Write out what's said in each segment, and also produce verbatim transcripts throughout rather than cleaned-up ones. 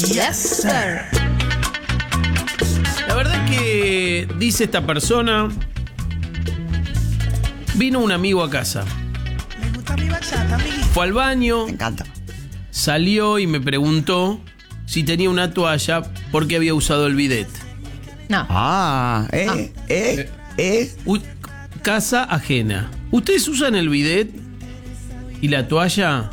Yes, sir. La verdad es que, dice esta persona, vino un amigo a casa. Me gusta mi bachata, amiguito. Fue al baño, Me encanta. salió y me preguntó si tenía una toalla porque había usado el bidet. No. Ah, eh, Ah. eh, eh. U- casa ajena. ¿Ustedes usan el bidet y la toalla?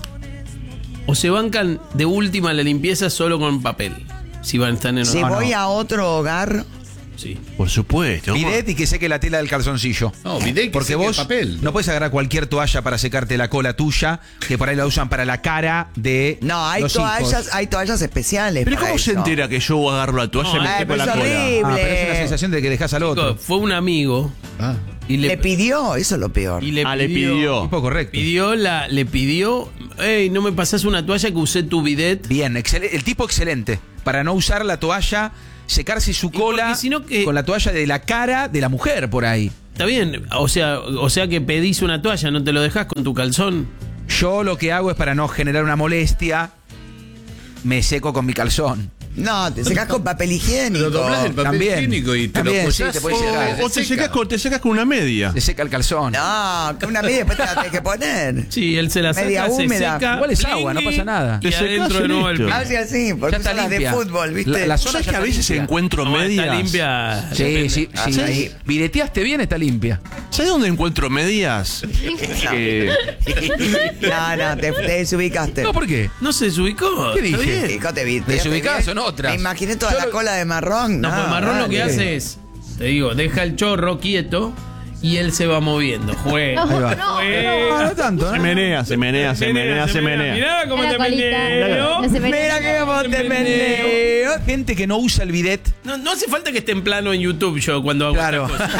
¿O se bancan de última la limpieza solo con papel? Si van a estar en Si Ah, voy no. a otro hogar, Sí. Por supuesto. Bidet y que seque la tela del calzoncillo. No, bidet que Porque seque vos el papel. no puedes agarrar cualquier toalla para secarte la cola tuya, que por ahí la usan para la cara de no, hay los toallas, hijos. hay toallas especiales. Pero para ¿cómo se eso. entera que yo agarro la toalla y No, me ay, seco pero la es cola? horrible. Ah, pero es una sensación de que dejas al otro. Chicos, fue un amigo Ah. y le, Le pidió, eso es lo peor. y le Ah, le pidió. Tipo correcto. pidió la, le pidió, hey, no me pasás una toalla que usé tu bidet. Bien, excel- el tipo excelente. Para no usar la toalla, secarse su porque cola si no que- con la toalla de la cara de la mujer por ahí. Está bien, o sea, o sea que pedís una toalla, no te lo dejás con tu calzón. Yo lo que hago es para no generar una molestia, me seco con mi calzón. No, te secas con papel higiénico. Lo doblás del papel También. higiénico y te También, lo sí, apoyás. te puedes secar. O, o te, secas con, te secas con una media. Se seca el calzón. No, que una media después te la tenés que poner. Sí, él se la saca, Media se húmeda. seca. Igual es pling, agua, no pasa nada. Y Te secás adentro de y nuevo el listo. pling. Hace así, porque Ya está son las de limpia. fútbol, ¿viste? La- la zona ¿Sabes ya que a está veces limpia. encuentro No, medias? está limpia. Sí, depende. sí, Ah, sí. sí. Ahí. Videteaste bien, está limpia. ¿Sabes dónde encuentro medias? Eh, No, no, te, te desubicaste. No, ¿por qué? No se desubicó. ¿Qué está dije? bien. Hijo, te vi. Desubicadas son otras. Me imaginé toda Yo la lo- cola de marrón. No, pues Marrón lo que dale. hace es, te digo, deja el chorro quieto y él se va moviendo. Juega. No, va. no, Ah, no tanto, se ¿eh? menea, se menea, se menea, se menea. Mirá cómo La te colita. meneo. No se menea. Mira que como te meneo. Gente que no usa el bidet, No, no hace falta que esté en plano en YouTube yo cuando hago claro. estas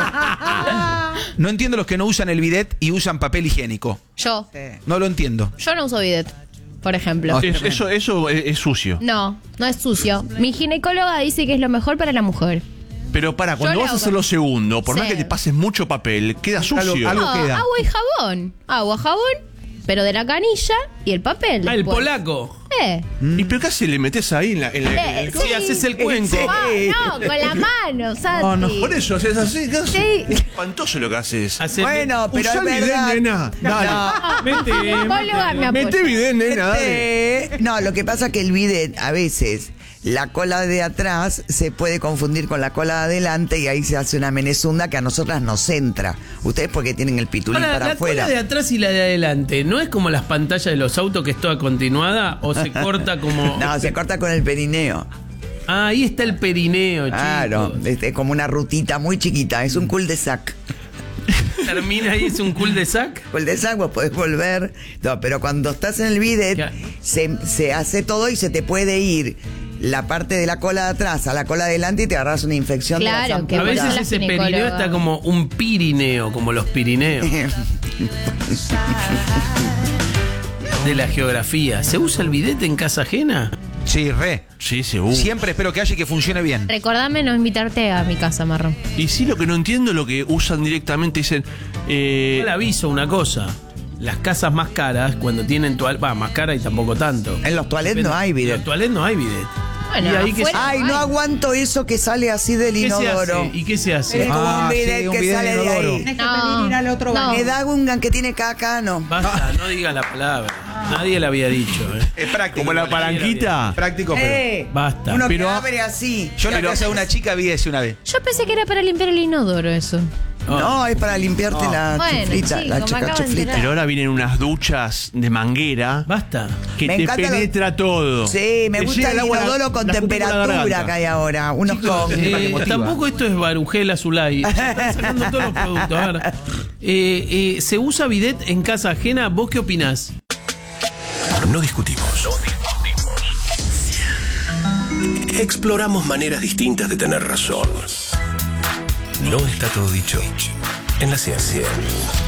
cosas. No entiendo los que no usan el bidet y usan papel higiénico. Yo. No lo entiendo. Yo no uso bidet, por ejemplo. Es- eso eso es, es sucio. No, no es sucio. Mi ginecóloga dice que es lo mejor para la mujer. Pero para, cuando le vas a hago. hacer lo segundo, por más Sí. que te pases mucho papel, queda sucio. algo- No, queda. agua y jabón. Agua, jabón, pero de la canilla y el papel. Ah, el después. polaco. Eh. ¿Y pero qué haces? ¿Le metes ahí en la, en la- en Eh, el- Sí, haces el cuenco. Ah, no, con la mano, Santi. No, no, por eso haces así. ¿qué haces? Sí. Es espantoso lo que haces. Hace- Bueno, pero Usá es el bidet, verdad. nena. Dale. Vete, Mi ginecóloga me apoya. Mete bidet, nena, dale. Este, no, lo que pasa es que el bidet, a veces, la cola de atrás se puede confundir con la cola de adelante y ahí se hace una menezunda que a nosotras nos entra. Ustedes porque tienen el pitulín Ahora, para la afuera. cola de atrás y la de adelante, ¿no es como las pantallas de los autos que es toda continuada o se corta como... No, se corta con el perineo. Ah, ahí está el perineo, chicos. Claro, es, es como una rutita muy chiquita, es un cul-de-sac. Termina ahí, es un cul-de-sac. Cul-de-sac, vos podés volver. No, pero cuando estás en el bidet, Ya. se, se hace todo y se te puede ir la parte de la cola de atrás a la cola de adelante y te agarras una infección de Claro, la que A bueno, veces la ese ginecóloga. perineo está como un pirineo, como los Pirineos de la geografía. ¿Se usa el bidet en casa ajena? Sí, re. Sí, seguro. Siempre espero que haya y que funcione bien. Recordame no invitarte a mi casa, Marrón. Y sí, lo que no entiendo es lo que usan directamente. Dicen. Eh, Yo le aviso una cosa. Las casas más caras, cuando tienen toal... Va, más cara y tampoco tanto. En los toalets no hay En bidet. los toalets no hay bidet. Bueno, Y ahí que afuera Ay, no hay. aguanto eso que sale así del ¿Qué se inodoro. hace? ¿Y qué se hace? Es como Ah, un bidet sí, un que bidet sale de inodoro. ahí. Tienes que No, pedir ir al otro no. baño. Me da Gungan que tiene caca, no. Basta, no diga la palabra. Nadie la había dicho, ¿eh? Es práctico. como la igual. palanquita. Práctico, pero. Eh, Basta. Uno Pero- que abre así. Yo en la casa de una chica vi ese una vez. Yo pensé que era para limpiar el inodoro eso. Oh. No, es para limpiarte la Bueno, chuflita, chico, la me chica acabo de chuflita. enterar. Pero ahora vienen unas duchas de manguera Basta. que Me te encanta lo- penetra todo. Sí, me Te gusta llega el agua a la- inodoro con la punta de la temperatura garganta. que hay ahora. Unos con. Eh, motiva. tampoco esto es Barujel Azulay. Están sacando todos los productos. A ver. Eh, eh, ¿Se usa bidet en casa ajena? ¿Vos qué opinás? No discutimos. Exploramos maneras distintas de tener razón. No está todo dicho en la ciencia.